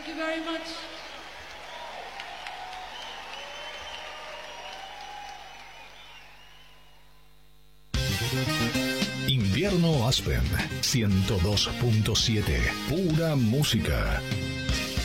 Thank you very much. Invierno Aspen 102.7, pura música.